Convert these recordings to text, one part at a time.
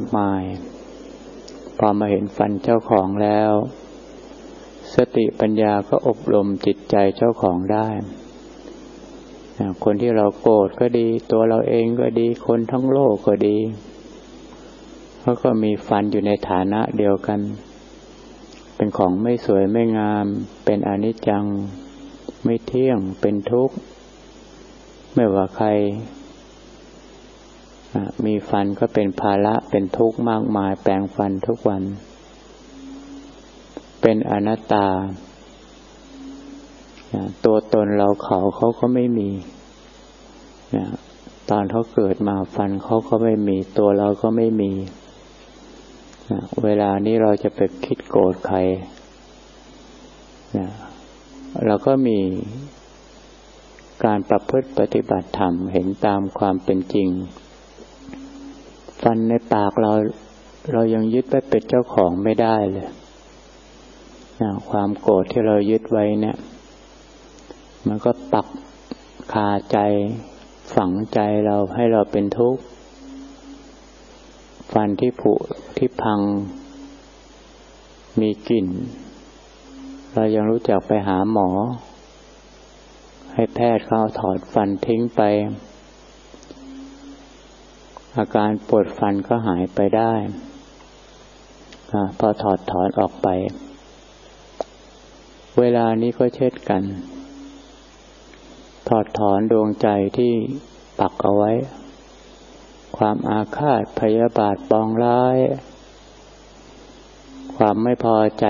มายพอมาเห็นฟันเจ้าของแล้วสติปัญญาก็อบรมจิตใจเจ้าของได้คนที่เราโกรธก็ดีตัวเราเองก็ดีคนทั้งโลกก็ดีเขาก็มีฟันอยู่ในฐานะเดียวกันเป็นของไม่สวยไม่งามเป็นอนิจจังไม่เที่ยงเป็นทุกข์ไม่ว่าใครมีฟันก็เป็นภาระเป็นทุกข์มากมายแปรงฟันทุกวันเป็นอนัตตาตัวตนเราเขาก็ไม่มีตอนเขาเกิดมาฟันเขาก็ไม่มีตัวเราก็ไม่มีเวลานี้เราจะไปคิดโกรธใครเราก็มีการประพฤติปฏิบัติธรรมเห็นตามความเป็นจริงฟันในปากเรายังยึดไว้เป็นเจ้าของไม่ได้เลยความโกรธที่เรายึดไว้เนี่ยมันก็ปักคาใจฝังใจเราให้เราเป็นทุกข์ฟันที่ผุที่พังมีกลิ่นเรายังรู้จักไปหาหมอให้แพทย์เขาถอดฟันทิ้งไปอาการปวดฟันก็หายไปได้พอถอนออกไปเวลานี้ก็เช่นกันถอนดวงใจที่ปักเอาไว้ความอาฆาตพยาบาทปองร้ายความไม่พอใจ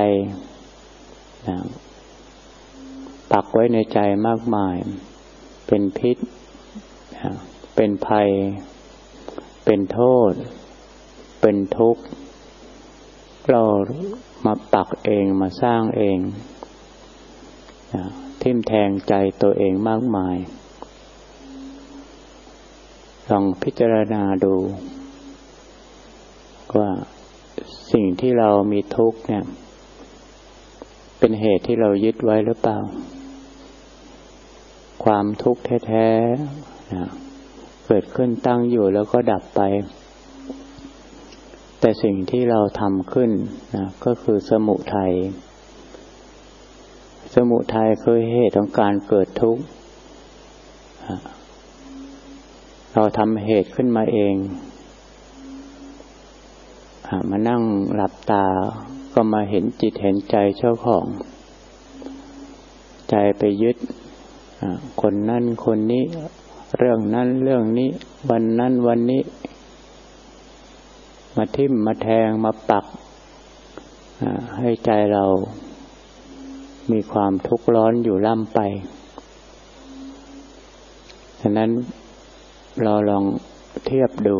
ปักไว้ในใจมากมายเป็นพิษเป็นภัยเป็นโทษเป็นทุกข์เรามาปักเองมาสร้างเองทิ่มแทงใจตัวเองมากมายลองพิจารณาดูว่าสิ่งที่เรามีทุกข์เนี่ยเป็นเหตุที่เรายึดไว้หรือเปล่าความทุกข์แท้ๆเกิดขึ้นตั้งอยู่แล้วก็ดับไปแต่สิ่งที่เราทำขึ้นก็คือสมุทัยคือเหตุของการเกิดทุกข์เราทำเหตุขึ้นมาเองมานั่งหลับตาก็มาเห็นจิตเห็นใจเจ้าของใจไปยึดคนนั้นคนนี้เรื่องนั้นเรื่องนี้วันนั้นวันนี้มาทิ่มมาแทงมาปักให้ใจเรามีความทุกข์ร้อนอยู่ล่ำไปฉะนั้นเราลองเทียบดู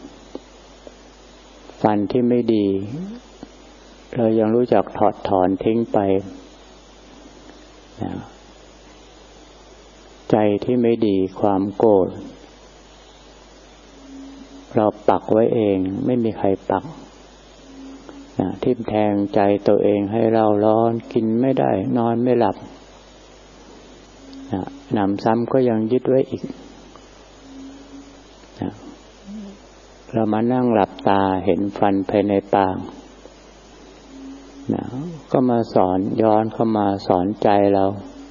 ฟันที่ไม่ดีเรายังรู้จักถอนทิ้งไปใจที่ไม่ดีความโกรธเราปักไว้เองไม่มีใครปักทิ่มแทงใจตัวเองให้เราร้อนกินไม่ได้นอนไม่หลับหนำซ้ำก็ยังยึดไว้อีกเรามานั่งหลับตาเห็นฟันภายในปากก็มาสอนย้อนเข้ามาสอนใจเรา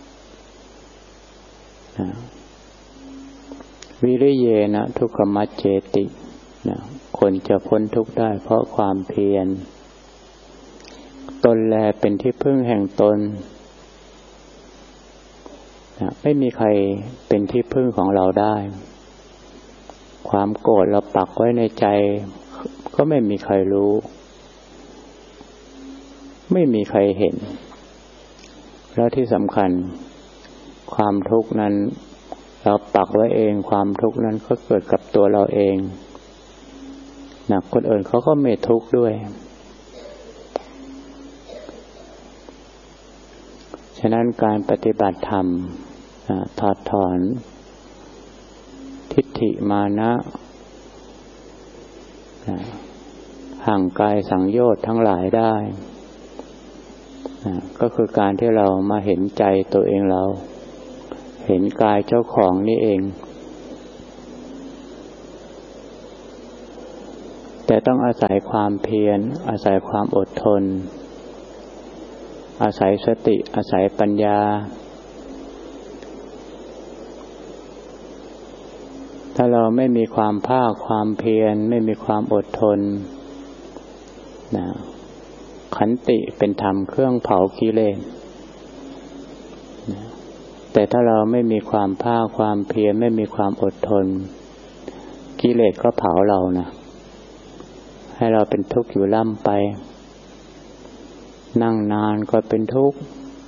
วิริเยนะทุกขมัจเจติคนจะพ้นทุกข์ได้เพราะความเพียรตนแลเป็นที่พึ่งแห่งตนไม่มีใครเป็นที่พึ่งของเราได้ความโกรธเราปักไว้ในใจก็ไม่มีใครรู้ไม่มีใครเห็นแล้วที่สำคัญความทุกข์นั้นเราปักไว้เองความทุกข์นั้นก็เกิดกับตัวเราเองคนอื่นเขาก็ไม่ทุกข์ด้วยฉะนั้นการปฏิบัติธรรมถอนทิฏฐิมานะห่างกายสังโยชน์ทั้งหลายได้ก็คือการที่เรามาเห็นใจตัวเองเราเห็นกายเจ้าของนี่เองแต่แต่ต้องอาศัยความเพียรอาศัยความอดทนอาศัยสติอาศัยปัญญาถ้าเราไม่มีความภาคความเพียรไม่มีความอดทนนะขันติเป็นธรรมเครื่องเผากิเลสนะแต่ถ้าเราไม่มีความภาคความเพียรไม่มีความอดทนกิเลสก็เผาเรานะให้เราเป็นทุกข์อยู่ล่ำไปนั่งนานก็เป็นทุกข์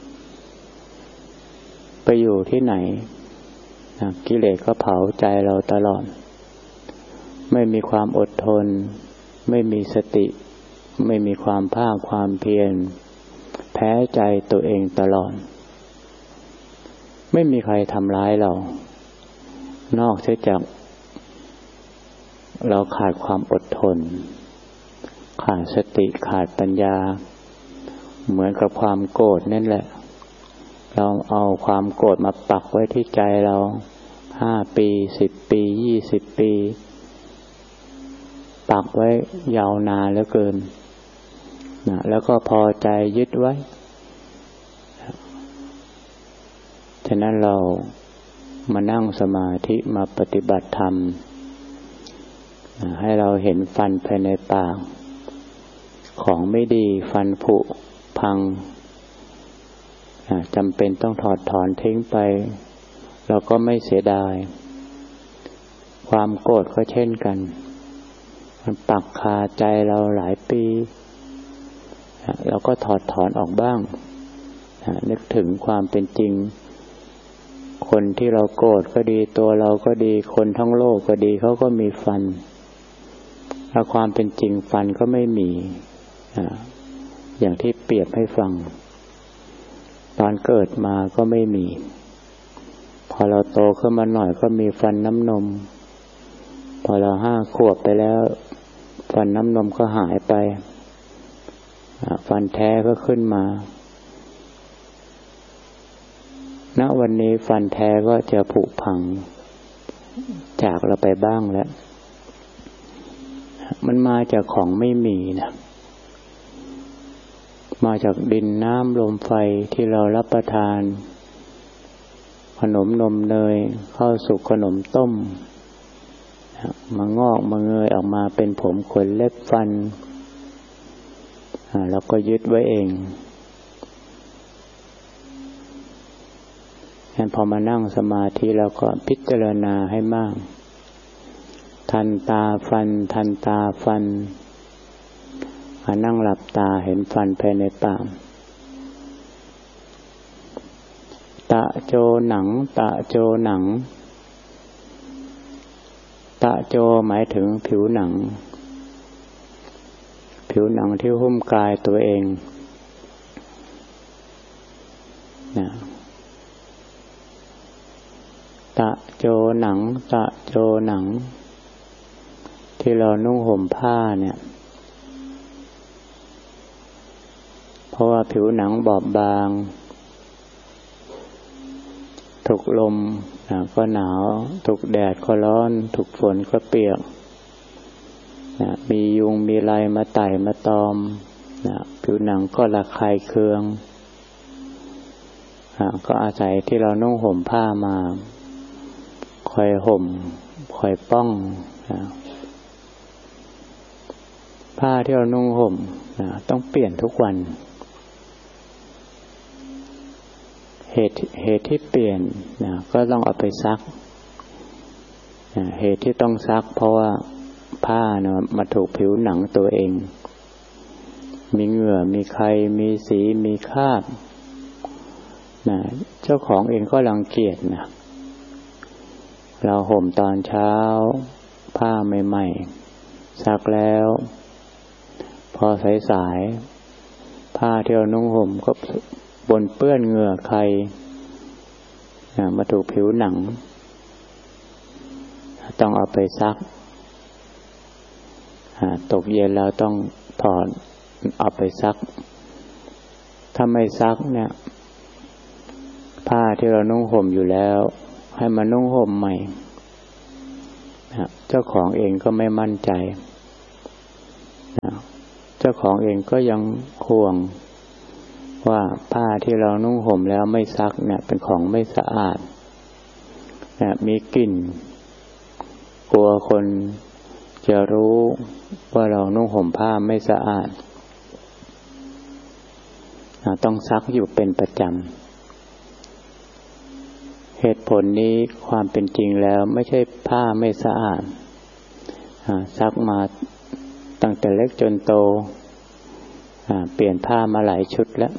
ไปอยู่ที่ไหนนะกิเลสก็เผาใจเราตลอดไม่มีความอดทนไม่มีสติไม่มีความภาคความเพียรแพ้ใจตัวเองตลอดไม่มีใครทำร้ายเรานอกจากเราขาดความอดทนขาดสติขาดปัญญาเหมือนกับความโกรธนั่นแหละเราเอาความโกรธมาปักไว้ที่ใจเรา5 ปี10 ปี20 ปีปักไว้ยาวนานเหลือเกินนะแล้วก็พอใจยึดไว้ฉะนั้นเรามานั่งสมาธิมาปฏิบัติธรรมให้เราเห็นฟันภายในปากของไม่ดีฟันผุพังจำเป็นต้องถอดถอนทิ้งไปเราก็ไม่เสียดายความโกรธก็เช่นกันมันปักคาใจเราหลายปีเราก็ถอดถอนออกบ้างนึกถึงความเป็นจริงคนที่เราโกรธก็ดีตัวเราก็ดีคนทั้งโลกก็ดีเขาก็มีฟันถ้าความเป็นจริงฟันก็ไม่มีอย่างที่เปรียบให้ฟังตอนเกิดมาก็ไม่มีพอเราโตขึ้นมาหน่อยก็มีฟันน้ำนมพอเรา5 ขวบไปแล้วฟันน้ำนมก็หายไปฟันแท้ก็ขึ้นมาณวันนี้ฟันแท้ก็จะผุพังจากเราไปบ้างแล้วมันมาจากของไม่มีนะมาจากดินน้ำลมไฟที่เรารับประทานขนมนมเนยข้าวสุกขนมต้มมางอกมาเงยออกมาเป็นผมขนเล็บฟันแล้วก็ยึดไว้เองงั้นพอมานั่งสมาธิแล้วก็พิจารณาให้มากทันตาฟันทันตาฟันนั่งหลับตาเห็นฟันภายในปากตะโจหนังตะโจหนังตะโจหมายถึงผิวหนังผิวหนังที่หุ้มกายตัวเองนะตะโจหนังตะโจหนังที่เรานุ่งห่มผ้าเนี่ยเพราะว่าผิวหนังบอบบางถูกลมก็หนาวถูกแดดก็ร้อนถูกฝนก็เปียกมียุงมีไรมาไต่มาตอมผิวหนังก็ระคายเคืองก็อาศัยที่เรานุ่งห่มผ้ามาคอยห่มคอยป้องผ้าที่เรานุ่งห่มต้องเปลี่ยนทุกวันเหตุที่เปลี่ยนก็ต้องเอาไปซักเหตุที่ต้องซักเพราะว่าผ้ามาถูกผิวหนังตัวเองมีเหงื่อมีไขมีสีมีคราบเจ้าของเองก็รังเกียจเราห่มตอนเช้าผ้าใหม่ๆซักแล้วพอสายๆผ้าที่เรานุ่งห่มก็ปนเปื้อนเหงื่อใครมาถูกผิวหนังต้องเอาไปซักตกเย็นแล้วต้องถอดเอาไปซักถ้าไม่ซักเนี่ยผ้าที่เรานุ่งห่มอยู่แล้วให้มานุ่งห่มใหม่เจ้าของเองก็ไม่มั่นใจจ้าของเองก็ยังห่วงว่าผ้าที่เรานุ่งห่มแล้วไม่ซักเนี่ยเป็นของไม่สะอาดมีกลิ่นกลัวคนจะรู้ว่าเรานุ่งห่มผ้าไม่สะอาดต้องซักอยู่เป็นประจำเหตุผลนี้ความเป็นจริงแล้วไม่ใช่ผ้าไม่สะอาดซักมาตั้งแต่เล็กจนโตเปลี่ยนผ้ามาหลายชุดแล้ว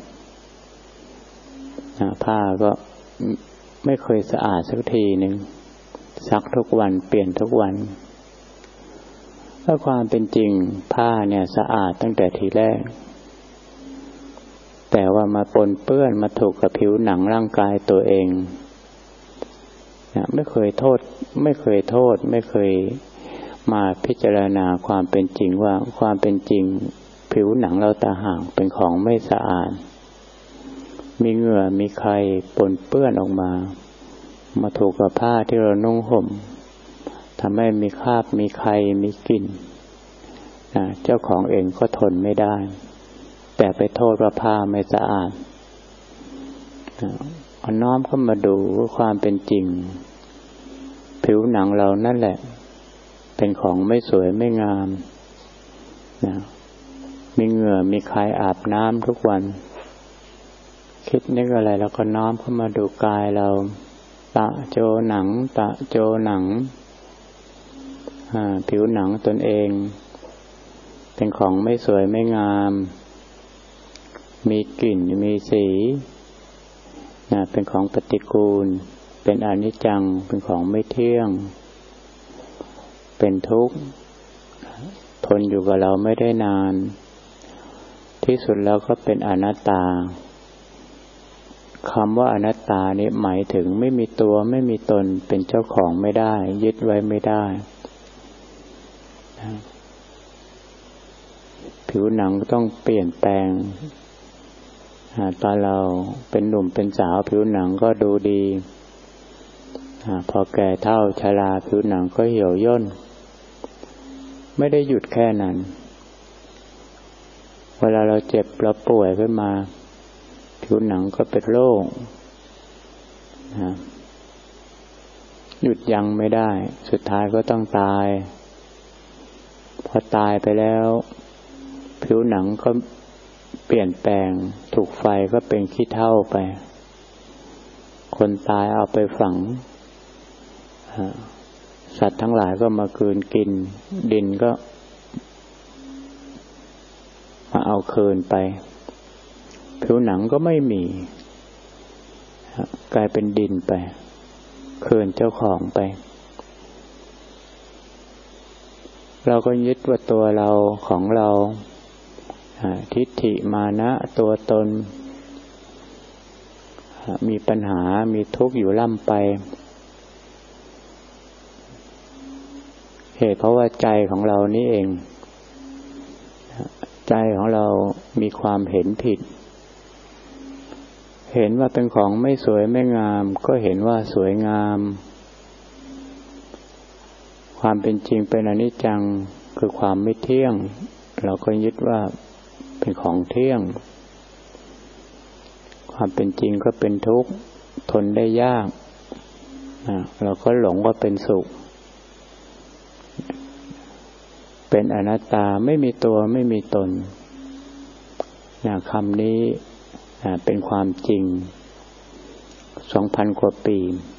ผ้าก็ไม่เคยสะอาดสักทีหนึ่งซักทุกวันเปลี่ยนทุกวันถ้าความเป็นจริงผ้าเนี่ยสะอาดตั้งแต่ทีแรกแต่ว่ามาปนเปื้อนมาถูกกับผิวหนังร่างกายตัวเองไม่เคยโทษไม่เคยมาพิจารณาความเป็นจริงว่าความเป็นจริงผิวหนังเราต่างหากเป็นของไม่สะอาดมีเหงื่อมีไข่ปนเปื้อนออกมาถูกกับผ้าที่เรานุ่งห่มทำให้มีคราบมีไข่มีกลิ่นเจ้าของเองก็ทนไม่ได้แต่ไปโทษว่าผ้าไม่สะอาดเอาน้อมเข้ามาดูว่าความเป็นจริงผิวหนังเรานั่นแหละเป็นของไม่สวยไม่งามมีเหงื่อมีไข่อาบน้ำทุกวันคิดนึกอะไรแล้วก็น้อมเข้ามาดูกายเราตะโจหนังผิวหนังตนเองเป็นของไม่สวยไม่งามมีกลิ่นมีสีเป็นของปฏิกูลเป็นอนิจจังเป็นของไม่เที่ยงเป็นทุกข์ทนอยู่กับเราไม่ได้นานที่สุดแล้วก็เป็นอนัตตาคำว่าอนัตตานี้หมายถึงไม่มีตัวไม่มีตนเป็นเจ้าของไม่ได้ยึดไว้ไม่ได้ผิวหนังต้องเปลี่ยนแปลงตอนเราเป็นหนุ่มเป็นสาวผิวหนังก็ดูดีพอแก่เฒ่าชราผิวหนังก็เหี่ยวย่นไม่ได้หยุดแค่นั้นเวลาเราเจ็บเราป่วยขึ้นมาผิวหนังก็เป็นโรคหยุดยั้งไม่ได้สุดท้ายก็ต้องตายพอตายไปแล้วผิวหนังก็เปลี่ยนแปลงถูกไฟก็เป็นขี้เถ้าไปคนตายเอาไปฝังสัตว์ทั้งหลายก็มากลืนกินดินก็มาเอาคืนไปผิวหนังก็ไม่มีกลายเป็นดินไปคืนเจ้าของไปเราก็ยึดว่าตัวเราของเราทิฏฐิมานะตัวตนมีปัญหามีทุกข์อยู่ล่ำไปเหตุเพราะว่าใจของเรานี่เองใจของเรามีความเห็นผิดเห็นว่าเป็นของไม่สวยไม่งามก็เห็นว่าสวยงามความเป็นจริงเป็นอนิจจังคือความไม่เที่ยงเราก็ยึดว่าเป็นของเที่ยงความเป็นจริงก็เป็นทุกข์ทนได้ยากเราก็หลงว่าเป็นสุขเป็นอนัตตาไม่มีตัวไม่มีตนคำนี้เป็นความจริง 2,000 กว่าปี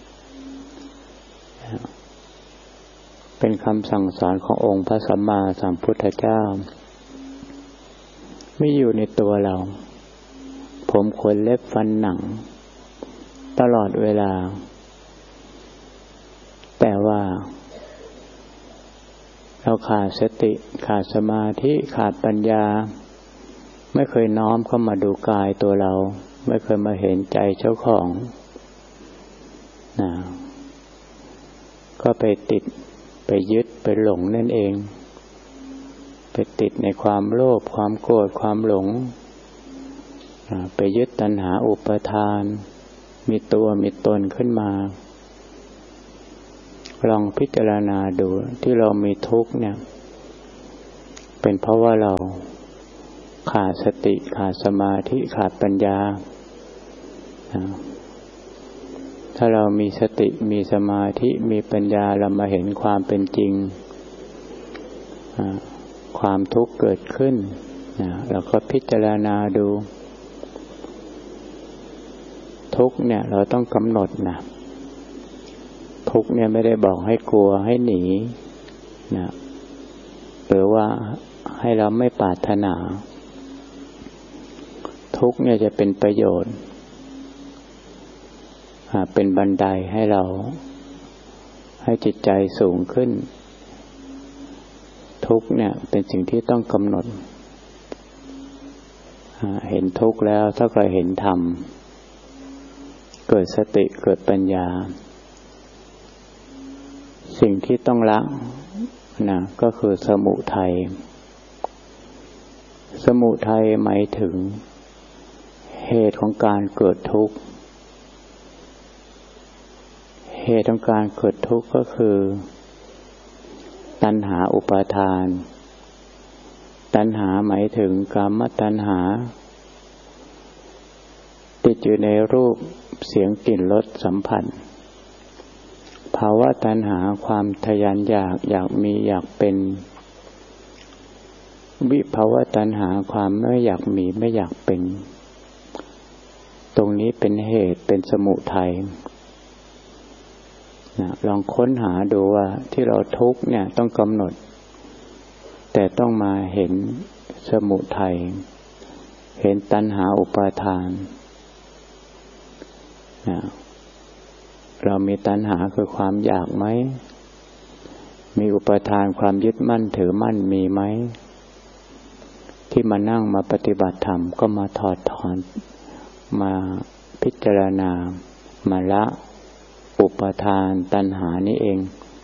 เป็นคำสั่งสอนขององค์พระสัมมาสัมพุทธเจ้าไม่อยู่ในตัวเราผมขนเล็บฟันหนังตลอดเวลาแต่ว่าเราขาดสติขาดสมาธิขาดปัญญาไม่เคยน้อมเข้ามาดูกายตัวเราไม่เคยมาเห็นใจเจ้าของก็ไปติดไปยึดไปหลงนั่นเองไปติดในความโลภความโกรธความหลงไปยึดตัณหาอุปาทานมีตัวมีตนขึ้นมาลองพิจารณาดูที่เรามีทุกข์เนี่ยเป็นเพราะว่าเราขาดสติขาดสมาธิขาดปัญญาถ้าเรามีสติมีสมาธิมีปัญญาเรามาเห็นความเป็นจริงความทุกข์เกิดขึ้นเราก็พิจารณาดูทุกข์เนี่ยเราต้องกำหนดนะทุกข์เนี่ยไม่ได้บอกให้กลัวให้หนีนะหรือว่าให้เราไม่ปรารถนาทุกข์เนี่ยจะเป็นประโยชน์เป็นบันไดให้เราให้จิตใจสูงขึ้นทุกข์เนี่ยเป็นสิ่งที่ต้องกำหนดเห็นทุกข์แล้วถ้าก็เห็นธรรมเกิดสติเกิดปัญญาสิ่งที่ต้องละนะก็คือสมุทัยสมุทัยหมายถึงเหตุของการเกิดทุกข์เหตุของการเกิดทุกข์ก็คือตัณหาอุปาทานตัณหาหมายถึงกามตัณหาติดอยู่ในรูปเสียงกลิ่นรสสัมผัสภาวะตัณหาความทะยานอยากมีอยากเป็นวิภาวะตัณหาความไม่อยากมีไม่อยากเป็นตรงนี้เป็นเหตุเป็นสมุทัยลองค้นหาดูว่าที่เราทุกข์เนี่ยต้องกำหนดแต่ต้องมาเห็นสมุทัยเห็นตัณหาอุปาทานเรามีตัณหาคือความอยากไหมมีอุปาทานความยึดมั่นถือมั่นมีไหมที่มานั่งมาปฏิบัติธรรมก็มาถอดถอนมาพิจารณามาละอุปาทานตัณหานี้เอง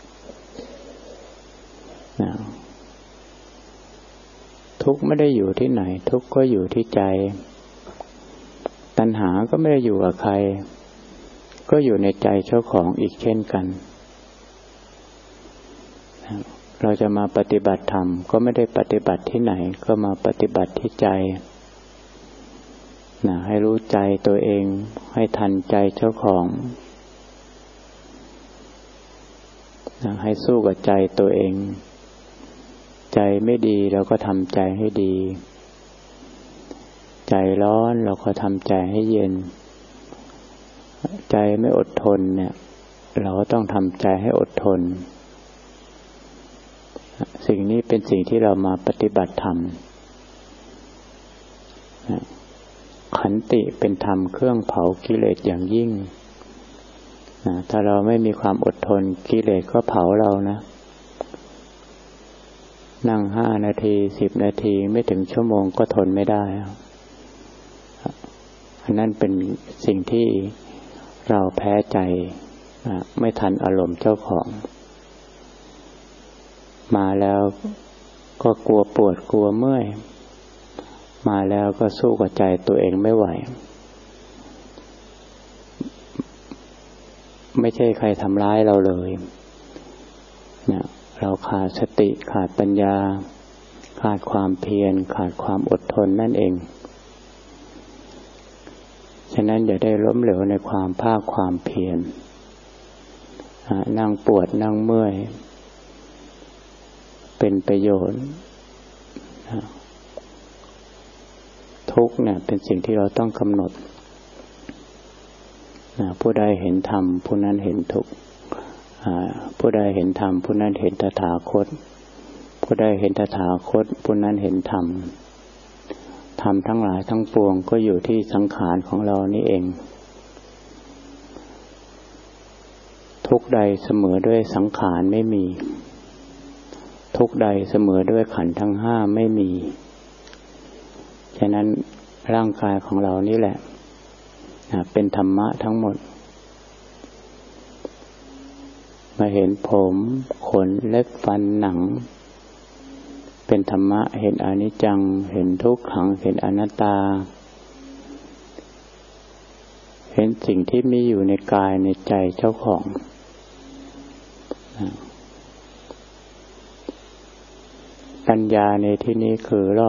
ทุกข์ไม่ได้อยู่ที่ไหนทุกข์ก็อยู่ที่ใจตัณหาก็ไม่ได้อยู่กับใครก็อยู่ในใจเจ้าของอีกเช่นกันเราจะมาปฏิบัติธรรมก็ไม่ได้ปฏิบัติที่ไหนก็มาปฏิบัติที่ใจให้รู้ใจตัวเองให้ทันใจเจ้าของให้สู้กับใจตัวเองใจไม่ดีเราก็ทำใจให้ดีใจร้อนเราก็ทำใจให้เย็นใจไม่อดทนเนี่ยเราก็ต้องทำใจให้อดทนสิ่งนี้เป็นสิ่งที่เรามาปฏิบัติธรรมขันติเป็นธรรมเครื่องเผากิเลสอย่างยิ่งถ้าเราไม่มีความอดทนกิเลสก็เผาเรานะนั่ง5 นาที10 นาทีไม่ถึงชั่วโมงก็ทนไม่ได้อันนั้นเป็นสิ่งที่เราแพ้ใจไม่ทันอารมณ์เจ้าของมาแล้วก็กลัวปวดกลัวเมื่อยมาแล้วก็สู้กับใจตัวเองไม่ไหวไม่ใช่ใครทำร้ายเราเลยเราขาดสติขาดปัญญาขาดความเพียรขาดความอดทนนั่นเองฉะนั้นอย่าได้ล้มเหลวในความภาคความเพียรนั่งปวดนั่งเมื่อยเป็นประโยชน์ทุกข์เนี่ยเป็นสิ่งที่เราต้องกำหนดผู้ใดเห็นธรรมผู้นั้นเห็นทุกข์ผู้ใดเห็นธรรมผู้นั้นเห็นตถาคตผู้ใดเห็นตถาคตผู้นั้นเห็นธรรมธรรมทั้งหลายทั้งปวงก็อยู่ที่สังขารของเรานี่เองทุกข์ใดเสมอด้วยสังขารไม่มีทุกข์ใดเสมอด้วยขันธ์ทั้ง5ไม่มีฉะนั้นร่างกายของเรานี่แหละเป็นธรรมะทั้งหมดมาเห็นผมขนเล็บฟันหนังเป็นธรรมะเห็นอนิจจังเห็นทุกขังเห็นอนัตตาเห็นสิ่งที่มีอยู่ในกายในใจเจ้าของปัญญาในที่นี้คือร